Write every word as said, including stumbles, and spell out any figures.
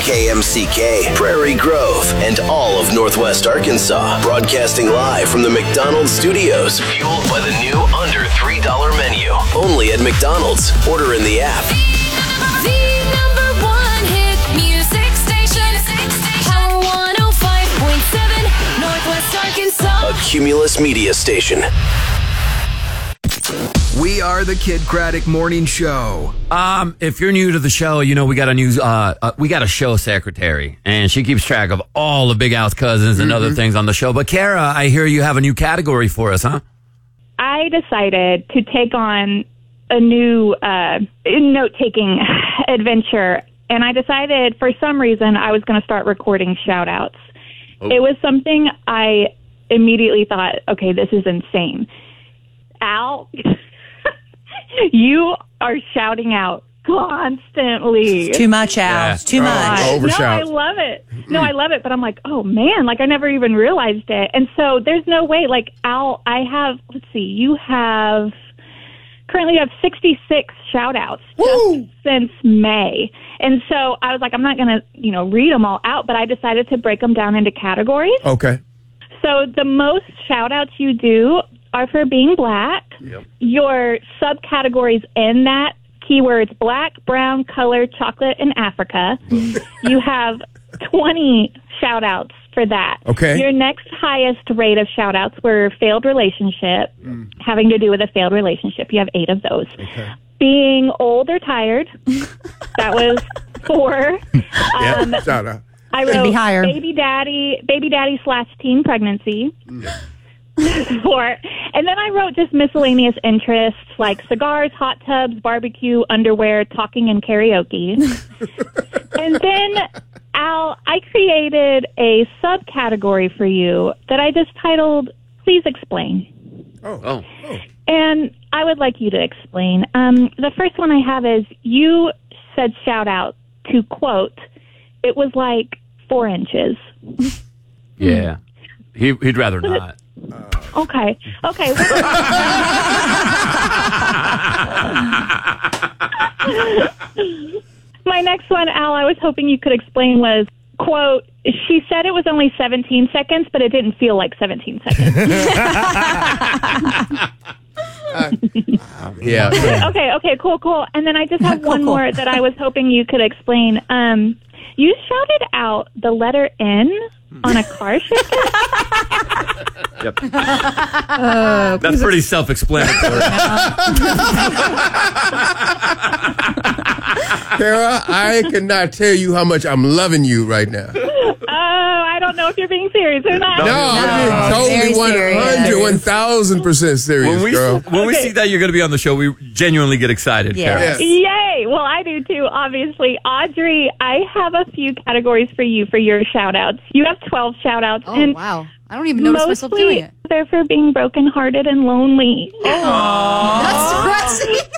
K M C K, Prairie Grove, and all of Northwest Arkansas. Broadcasting live from the McDonald's studios. Fueled by the new under three dollar menu. Only at McDonald's. Order in the app. The number one hit music station. Power one oh five point seven, Northwest Arkansas. A Cumulus Media Station. We are the Kid Craddock Morning Show. Um, if you're new to the show, you know we got a new, uh, uh, we got a show secretary, and she keeps track of all the Big Al's cousins and mm-hmm. other things on the show. But Kara, I hear you have a new category for us, huh? I decided to take on a new uh, note-taking adventure, and I decided for some reason I was going to start recording shout-outs. Oh. It was something I immediately thought, okay, this is insane. Al, you are shouting out constantly. It's too much, Al. It's too much. Oh, no, I love it. No, I love it. But I'm like, oh, man, like I never even realized it. And so there's no way, like, Al, I have, let's see, you have, currently you have sixty-six shout-outs just since May. And so I was like, I'm not going to, you know, read them all out, but I decided to break them down into categories. Okay. So the most shout-outs you do are for being black. Yep. Your subcategories in that, keywords black, brown, color, chocolate, and Africa. You have twenty shout-outs for that. Okay. Your next highest rate of shout-outs were failed relationship, mm. having to do with a failed relationship. You have eight of those. Okay. Being old or tired, that was four. Yeah, um, shout out. I wrote be higher. baby daddy, baby daddy slash teen pregnancy. Mm. For, and then I wrote just miscellaneous interests like cigars, hot tubs, barbecue, underwear, talking, and karaoke. And then, Al, I created a subcategory for you that I just titled, Please Explain. Oh. Oh. oh. And I would like you to explain. Um, the first one I have is you said shout out to quote, it was like four inches. Yeah. He, he'd rather not. Uh, okay. Okay. My next one, Al, I was hoping you could explain was, quote, she said it was only seventeen seconds, but it didn't feel like seventeen seconds. uh, yeah. Okay, okay, cool, cool. And then I just have cool, one cool. more that I was hoping you could explain. Um, you shouted out the letter N on a car ship. Yep. Uh, That's pretty self-explanatory. Kara, I cannot tell you how much I'm loving you right now. Oh, I don't know if you're being serious or not. No, No, I'm being very totally one hundred, serious. one thousand percent serious, When we, girl. when we Okay. see that you're going to be on the show, we genuinely get excited, Yeah. Kara. Yes. Yay! Well, I do too, obviously. Audrey, I have a few categories for you for your shout-outs. You have twelve shout-outs. Oh, and wow. I don't even notice myself doing mostly it. they're for being brokenhearted and lonely. That's depressing.